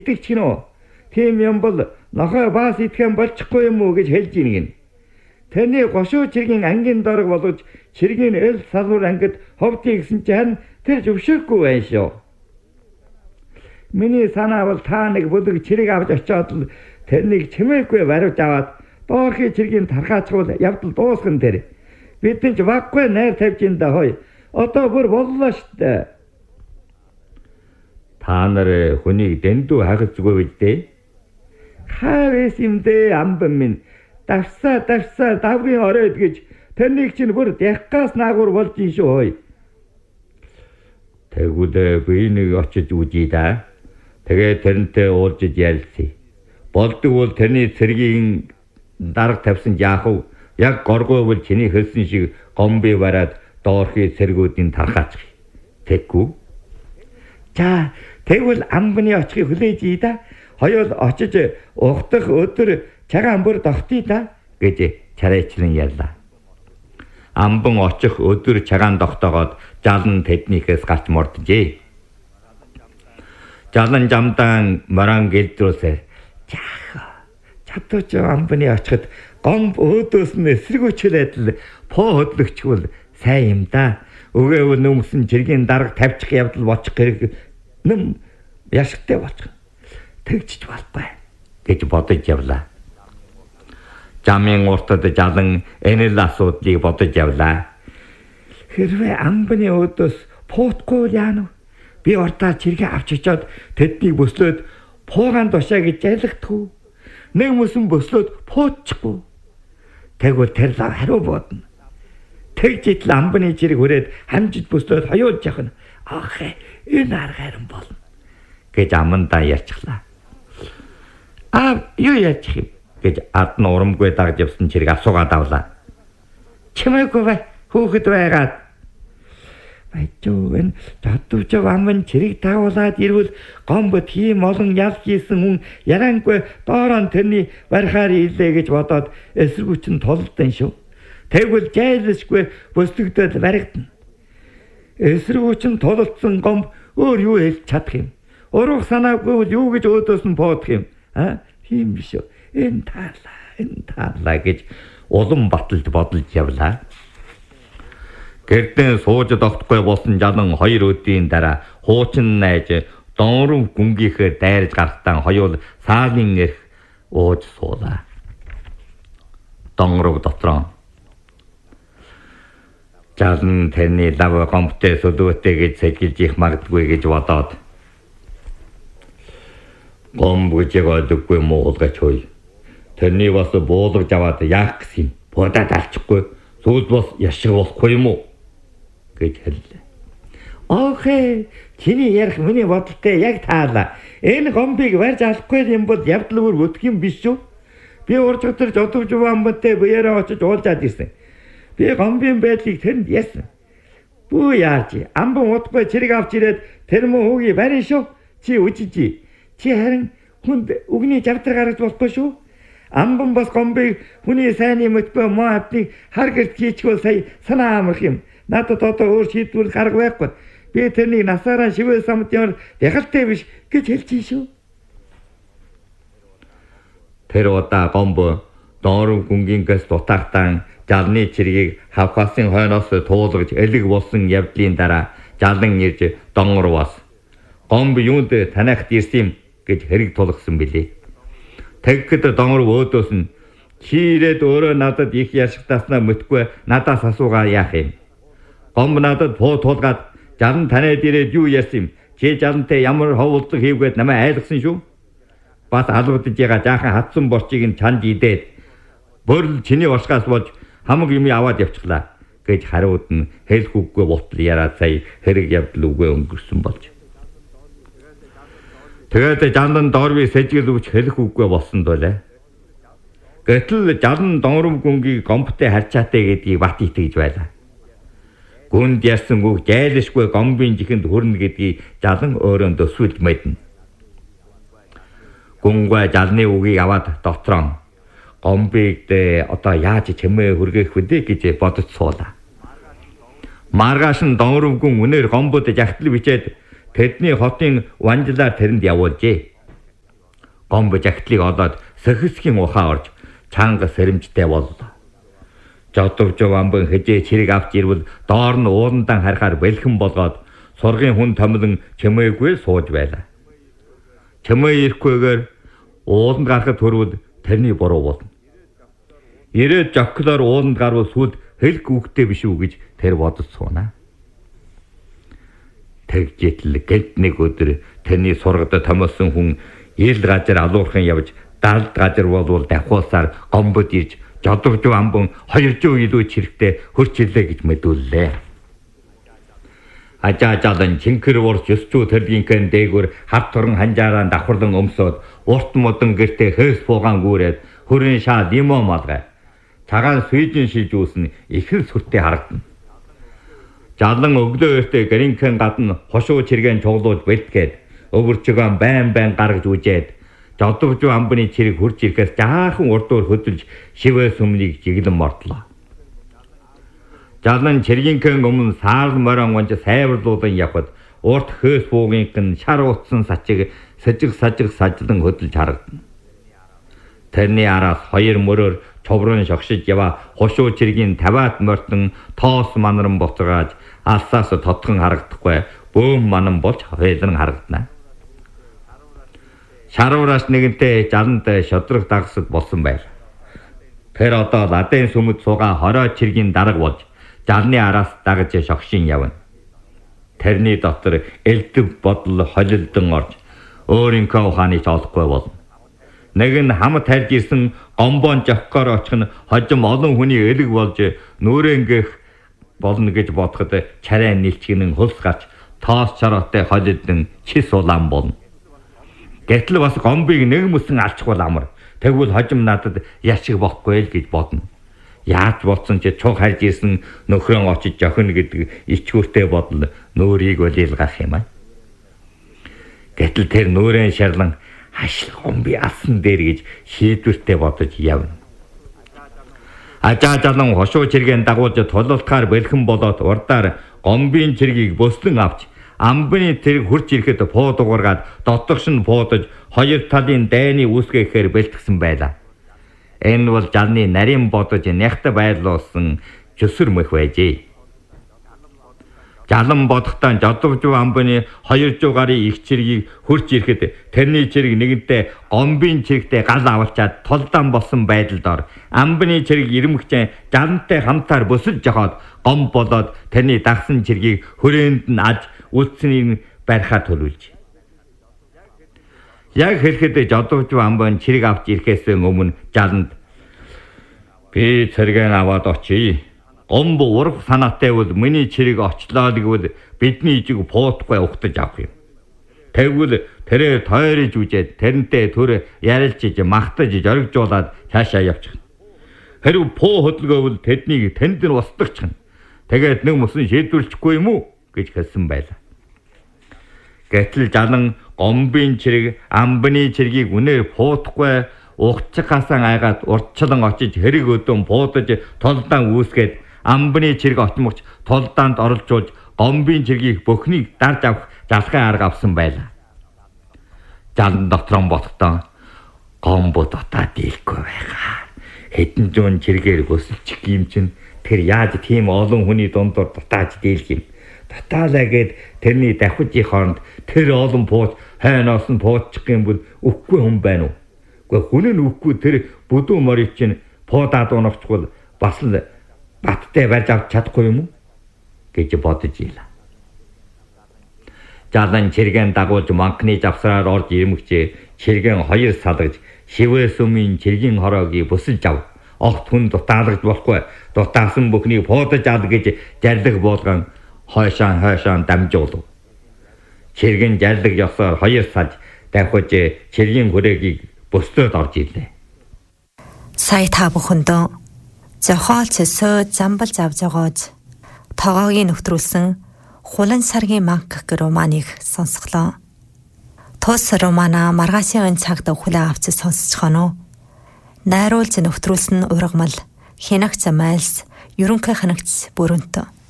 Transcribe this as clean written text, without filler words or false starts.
итгэж гинөө. Тийм юм бол нохой баас итгэн болчихгүй юм уу гэж хэлж ийн. Таны гошуу чиргийн ангийн дорог болгож чиргийн эл салуур ангид ховдгийг гэсэн чинь тэр зөвшөөрөхгүй байх шүү. Миний санаа бол та нэг бүлэг чирэг авч очиод л тэрнийг чимээгүй бариуж аваад доорхи чиргийн тархаачвал явдал дуусган тэр. Бид ч ваггүй найр тавьж ин да хой. Одоо бүр боллоо штэ. Та нар хүнийг дэндүү хагас зүгөө бидээ. Хавэс юм дэ амбан минь. Давсаа давгийн оройд гэж тэрнийг чинь бүр дяггаас наагур болж ин шүү хой. Тэгвэл би нэг очиж үзье да. Тэгээ тэрнтэй уулзаж ярилцъя. Болдог бол тэрний цэргийн дарга тавьсан яах вэ? Яг горгой бол чиний хэлсэн шиг гомби бараад доорхи цэргүүдийн тархаачих. Тэггүй. За, тэгвэл амбаны очихыг хүлээж ий да. Хоёул очиж ухтах өдөр цагаан бүр тогтъё да гэж чарайчлан ярьлаа. Амбан очих өдөр цагаан тогтоогоод жалан тэднийхээс гарч морджээ. Жалан жамдан маран гэлдрүүлсээр чадвч амбаны очиход гомб өөдөөс нь эсэргүүцээд л поо хөдлөгчвөл сайн юм да. Өгөөв нүмсэн чиргийн дарга тавьчих явдал бочих хэрэг нэм яшигтай болчих. Тэгжиж болбай гэж бодож явлаа. Жамын уртад жалан энэл асуудлыг бодож явлаа. Хэрвээ амбаны өөдөөс пуутгүй яана вэ? Би уртаа чиргээ авч очиод тэднийг бөслөөд пуугаан тушаа гэж ялгдах. Нэг мөсөн бөслөөд пуутчихгүй. Тэгвэл тэр лав хариу бодно. Тэгжид л амбаны чирэг хүрээд хамжид бөслөөд хоёулж явах нь. Ах энэ аргаар юм болно гэж амандаа ярьчихлаа. Юу яачих юм гэж ард нь урамгүй дагж явсан чирэг асуугаад авлаа. Чимээгүй бай хүүхэд байгаад. Баяжуу энэ татвч аман чирэг таавуулаад ирвэл гомбот хийм олон ял хийсэн хүн ярангүй доорон тэрний барихаар ийлээ гэж бодоод эсэргүүч нь толдсон шүү. Тэгвэл жайлшгүй бөслөгдөд баригдана. Эсэргүүч нь толдсон гомб өөр юу хэлж чадах юм? Уруух санаагүй бол юу гэж өөдөөс нь боодох юм? Тийм биш үү? Энэ таалаа гэж улам баталж бодолж явлаа. Гэрдэн сууж тогтохгүй болсон жалан 2 өдрийн дараа хуучин найж Донров гүнгийнхээ дайрж гарахтаа хоёул саалын эрх ууж суулаа. Донров дотроо жалан тэрний лав гомбтэй сүлвэтэй гэж сэжилж их магадгүй гэж бодоод гомб гэж ойлгохгүй муулгач хой. Тэрний бас буулгаж аваад яах гэсэн юм? Бодоод алчихгүй. Сүүл бас яшиг болохгүй юм уу? гэж хэллээ. Окей, чиний ярих миний бодолтой яг таалаа. Энэ гомбыг барьж алахгүй юм бол явдал бүр өтөх юм биш үү? Би урж өдөр жодовж амбантай буяраа очиж уулзаад ирсэн. Би гомбын байдлыг тэнд яасан. Бүү яаж амбан удахгүй чирэг авч ирээд тэр мөн хүүгийг барин шүү. Чи үжиж. Чи харин хүнд үгний жавдар гаргаж болохгүй шүү. Амбан бас гомбыг хүний сайнны мөтбөө моавтыг хар гэрт хийчихвэл сая санаа амрах юм. Надад одоо өөр шийдвэр гарга байхгүй. Би тэрнийг насаараа шивээ самтын яхалтай биш гэж хэлчихсэн шүү. Тэр удаа гомбо Донров гүнгийнхээс дутаахтаа жалны чиргийг хавхасын хойноос туулгаж элэг болсон явдлын дараа жалан ирж Донровоос гомб юунд танахт ирсэн юм гэж хэрэг тулгсан билээ. Тэгэхэд Донров өөдөөс нь чи ирээд өөрөө надад их яшигтааснаа мэдгүй надаас асуугаа яах юм? Гомб надад пуу тулгаад жалан танаад ирээд юу ярьсан юм? Чи жалантай ямар ховлдог хийвгээд намайг айлгсан шүү. Бас алгадж байгаа жаахан хатсан борчийг нь чанд идээд бөрл чиний уршгаас болж хамаг юм аваад явчихлаа гэж хариуд нь хэлэх үггүй болтол яраад сая хэрэг явдал үгүй өнгөрсөн болж. Тэгээд жалан Дорви сэжгэл өгч хэлэх үггүй болсон доолээ. Гэтэл жалан Донров гүнгийг гомбтой харьцаатай гэдгийг бат итгэж байлаа. Гүнд ярьсан үг жайлшгүй гомбын жихэнд хүрнэ гэдгийг жалан өөрөө төсвөлж мэднэ. Гүнгөө жалны үгийг аваад дотроо гомбыг одоо яаж чимээ хүргэх вэ гэж бодож суулаа. Маргааш нь Донров гүн үнээр гомбод жагтал бичээд тэдний хотын ванжлаар тэрэнд явуулжээ. Гомбо жагтлыг олоод сөхөсгийн ухаан орж чанга сэрэмжтэй боллоо. Жодовжов амбан хэжээ чирэг авч ирвэл доор нь ууландан харахаар бэлхэн болгоод сургын хүн томлон чимээгүй сууж байлаа. Чимээ ирэхгүйгээр ууланд гарахад төрвөл тэрний буруу болно. Ирээд жокклоор ууланд гарвал сүлд хэлэх үгтэй биш үү гэж тэр бодож суунаа. Тэгжэтэл гэлт нэг өдөр тэрний сургад томилсон хүн ил газар алуурхан явж далд газар болвол давхуулсаар гомбод ирж жодовжов амбан 200 илүү чирэгтэй хөрчлээ гэж мэдүүллээ. Ажаажаалан чинкэр урч ёсчуу тэрдгийнхэн дээгүр хав туран ханжаараа давхарлан өмсөд урт модон гэртээ хөөс фуугаан гүүрээд хүрэн шаа лимо малгай. Цагаан свижин шилж үүснэ ихэр сүртэй харагдана. Жалан өглөө өртөө гэрийнхэн гадна хошуу чиргэн чуглуулж бэлтгээд өвөрчгөн байн гаргаж үжээд жодовжов амбаны чирэг хурж ирэхээс жаахан урдуур хөдөлж шивээ сүмнийг жиглэн мордлоо. Жалан чиргийнхэн өмнө саарл морон онж сайварлуулан явхад урт хөөс фуугийнхэн шар утсан сачиг сажиг сажлан хөдөлж харагдана. Тэрний араас хоёр мөрөөр човрон шогшиж ява хошуу чиргийн тавиат мортон тоос манаран боцгааж алсаас тодхон харагдахгүй бөөм манан болж хойлон харагдана. Шаруулаас нэгэнтэй жаланд шодрог дагсад болсон байл. Тэр одоо ладын сүмд суугаа хороо чиргийн дарга болж жалны араас дагж шогшин явна. Тэрний дотор элдв бодол холилдон орж өөрийнхөө ухааныг олохгүй болно. Нэг нь хам тарж ирсэн гомбон жоккоор очих нь хожим олон хүний элэг болж нүрэнгэх болно гэж бодоход чарай нэлчгэн хөлс гарч тоос чароотой холилдон чис улаан болно. Гэтэл бас гомбыг нэг мөсөн алчихвал амар. Тэгвэл хожим надад яшиг бохгүй л гэж бодно. Яаж бодсон ч чуг харж ирсэн нөхрөн очиж жохно гэдэг ичгүүртэй бодол нөөрийг олилгах юм аа. Гэтэл тэр нүрэн шарлан хашил гомби асан дээр гэж шийдвэртэй бодож явна. Ажаажалан хошуу чиргэн дагуулж тулалтахаар бэлхэн болоод урдаар гомбийн чиргийг бөслөн авч амбаны тэрэг хурж ирэхэд пуу дуургаад дотогш нь пуудаж хоёр талын дайны үүсгэхээр бэлтгэсэн байлаа. Энэ бол жалны нарийн бодож нягт байлуулсан чөсөр мөх байжээ. Жалан бодохтаа жодовжов амбаны 200 гарын их чиргийг хурж ирэхэд тэрний чирэг нэгэнтээ гомбийн чирэгтэй гал авалчаад толдаан болсон байдалд ор амбаны чирэг ирмэгчэн жалантай хамтаар бөсөлж жохоод гом болоод тэрний дагсан чиргийг хүрээнд нь аж үлдсэнийг барихаар төлөвлөж. Яг хэлэхэд жодовжов амбан чирэг авч ирэхээс өмнө жаланд би цэргэн аваад очие. Гомбо урах санаатай бол миний чирэг очлоо гэвэл бидний ижиг пуутгүй ухтаж авах юм. Тэгвэл тэрээр тойрож үжээд тэрнтэй төр ярилцж магтаж зоригжуулаад цаашаа явчих. Хэрв пуу хөдөлгөөвөл тэднийг тэнд нь устгахчихна. Тэгээд нэг мөсөн шийдвэрлэхгүй юм уу гэж хэлсэн байлаа. Гэтэл жалан гомбын чирэг амбаны чиргийг үнээр пуутгүй ухчихаасан айгаад урдчлан очиж хэрэг өдөн пуудаж толдаан үүсгээд амбаны чирэг отмогч толдаанд оролцуулж гомбын чиргийг бүхнийг дарж авах залхын арга авсан байлаа. Жалан дотроо ботхдоо гомбо дотаад дийлэхгүй байгаа. Хэдэн зуун чиргээр өсөлчих юм чинь тэр яаж тийм олон хүний дундор дотааж дийлэх юм. Дотаалаа гээд тэрний давхижийн хооронд тэр олон пууч хайноос нь пуудчих юм бол үхгүй хүн байна уу? Гэхдээ хүн нь үхгүй тэр бүдүүн морийг чинь пуудаад унагчвал бас л баттай барьж авч чадахгүй юм уу гэж бодож ийлаа. Жалан чиргэн дагуулж манкны завсраар орж ирмэгчээ чиргэн хоёр салгаж шивээ сүмийн чиргийн хороогийг бүсэлж ав. Огт хүн дутаалагч болохгүй. Дутаасан бүхнийг пуудаж ад гэж жарлаг болгон хойшаан дамжуулв. Чиргэн жарлаг ёсоор хоёр саж давхиж чиргийн хүрээгийг бүслөөд орж ирлээ. Сая та бүхэндээ зохиол цэсөө замбал завжаагооз тогоогийн нөхтрүүлсэн Хулан саргийн манк гэх романыг сонсголоо. Тус романа маргаашийн цагт хүлээн авч сонсчихоно. Найруулж нөхтрүүлсэн ургамал Хинагц Майлс ерөнхий ханагц бүрэнт